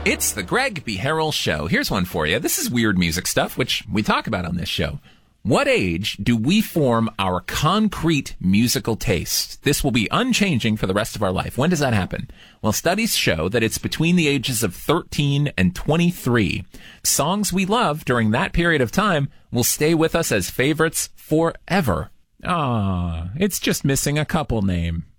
It's the Greg B. Harrell Show. Here's one for you. This is weird music stuff, which we talk about on this show. What age do we form our concrete musical taste? This will be unchanging for the rest of our life. When does that happen? Well, studies show that it's between the ages of 13 and 23. Songs we love during that period of time will stay with us as favorites forever. It's just missing a couple name.